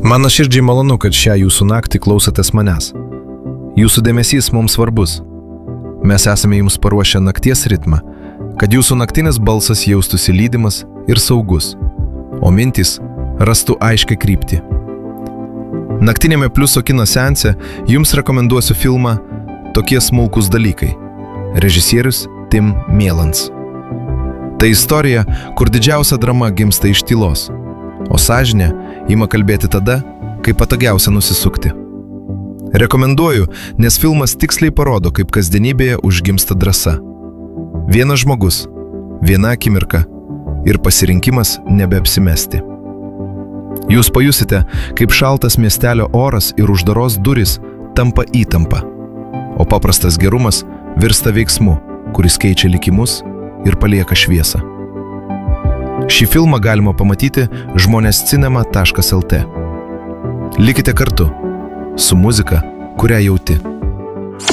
Man nuoširdžiai malonu, kad šią jūsų naktį klausotės manęs. Jūsų dėmesys mums svarbus. Mes esame jums paruošę nakties ritmą, kad jūsų naktinis balsas jaustųsi lydimas ir saugus, o mintys rastų aiškią kryptį. Naktinėme Pliuso kino seanse jums rekomenduosiu filmą Tokie smulkūs dalykai. Režisierius Tim Mielans. Tai istorija, kur didžiausia drama gimsta iš tylos, o sąžinė ima kalbėti tada, kai patogiausia nusisukti. Rekomenduoju, nes filmas tiksliai parodo, kaip kasdienybėje užgimsta drąsa. Vienas žmogus, viena akimirka ir pasirinkimas nebeapsimesti. Jūs pajusite, kaip šaltas miestelio oras ir uždaros durys tampa įtampa, o paprastas gerumas virsta veiksmu, kuris keičia likimus ir palieka šviesą. Šį filmą galima pamatyti žmonėscinema.lt. Likite kartu su muzika, kurią jauti.